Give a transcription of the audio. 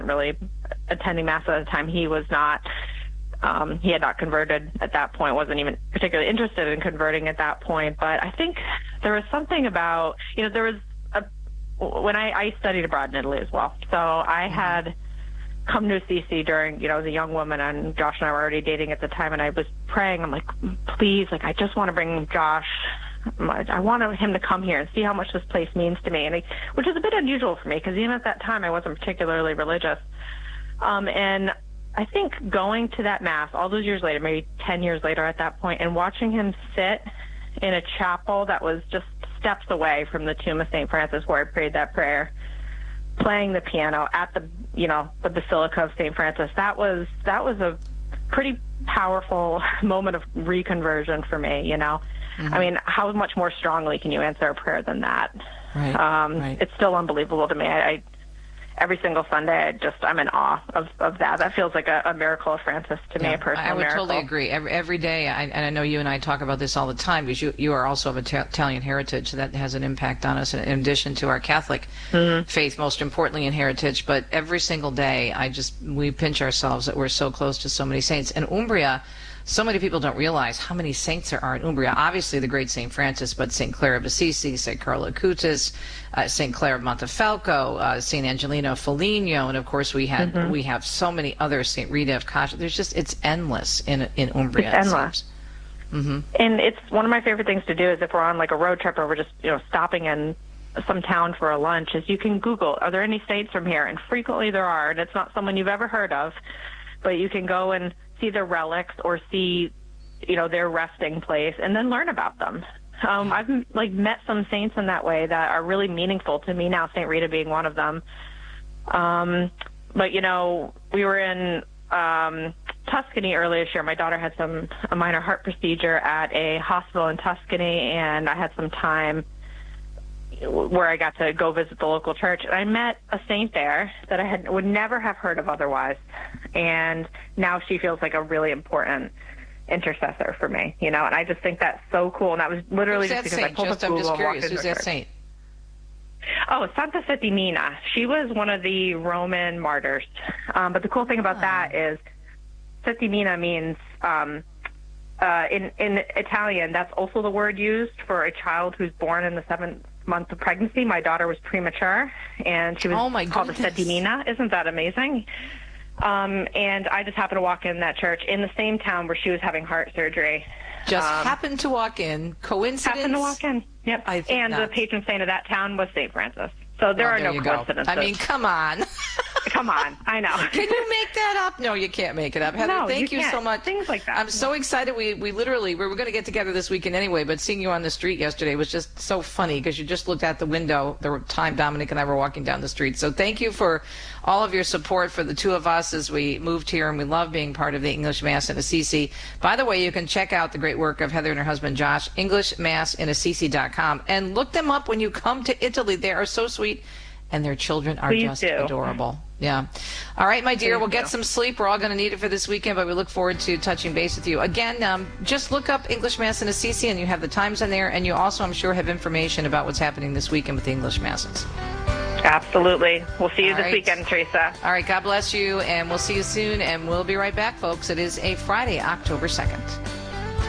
really attending Mass at the time. He was not. He had not converted at that point, wasn't even particularly interested in converting at that point. But I think there was something about, there was when I studied abroad in Italy as well. So I had come to Assisi during, as a young woman, and Josh and I were already dating at the time, and I was praying, I'm like, please, I just want to bring Josh. I want him to come here and see how much this place means to me, which is a bit unusual for me because even at that time I wasn't particularly religious. And I think going to that Mass all those years later, maybe 10 years later at that point, and watching him sit in a chapel that was just steps away from the tomb of St. Francis where I prayed that prayer, playing the piano at the Basilica of St. Francis, that was a pretty powerful moment of reconversion for me, I mean, how much more strongly can you answer a prayer than that? Right. Right. It's still unbelievable to me. I every single Sunday, I'm in awe of that. That feels like a miracle of Francis to me, a personal miracle. I would totally agree. Every day, and I know you and I talk about this all the time, because you are also of Italian heritage. That has an impact on us in addition to our Catholic faith, most importantly in heritage. But every single day, we pinch ourselves that we're so close to so many saints. And Umbria, so many people don't realize how many saints there are in Umbria. Obviously, the great St. Francis, but St. Clare of Assisi, St. Carlo Acutis, St. Clare of Montefalco, St. Angelino Foligno, and of course we have so many others, St. Rita of Cascia. It's endless in Umbria. It's endless. And it's one of my favorite things to do is if we're on a road trip or we're just stopping in some town for a lunch, is you can Google, are there any saints from here? And frequently there are, and it's not someone you've ever heard of, but you can go and see their relics or see, their resting place and then learn about them. I've met some saints in that way that are really meaningful to me now, St. Rita being one of them. But, we were in Tuscany earlier this year. My daughter had a minor heart procedure at a hospital in Tuscany, and I had some time where I got to go visit the local church. And I met a saint there that I would never have heard of otherwise. And now she feels like a really important intercessor for me, and I just think that's so cool. And that was literally just because I pulled up Google. I'm just curious, who's that saint? Oh, Santa Settimina. She was one of the Roman martyrs. But the cool thing about that is Settimina means, in Italian, that's also the word used for a child who's born in the 7th month of pregnancy. My daughter was premature, and she was called a Settimina. Isn't that amazing? And I just happened to walk in that church in the same town where she was having heart surgery. Just happened to walk in. Coincidence? Happened to walk in. Yep. And the patron saint of that town was St. Francis. So there are no coincidences. I mean, come on. Come on. I know. Can you make that up? No, you can't make it up. Heather, thank you so much. Things like that. I'm so excited. We literally, we were going to get together this weekend anyway, but seeing you on the street yesterday was just so funny because you just looked out the window the time Dominic and I were walking down the street. So thank you for all of your support for the two of us as we moved here, and we love being part of the English Mass in Assisi. By the way, you can check out the great work of Heather and her husband Josh, EnglishMassInAssisi.com, and look them up when you come to Italy. They are so sweet, and their children are just adorable. Yeah. All right, my dear, we'll get some sleep. We're all going to need it for this weekend, but we look forward to touching base with you. Again, just look up English Mass in Assisi, and you have the times in there, and you also, I'm sure, have information about what's happening this weekend with the English Masses. Absolutely. We'll see you this weekend, Teresa. All right, God bless you, and we'll see you soon, and we'll be right back, folks. It is a Friday, October 2nd.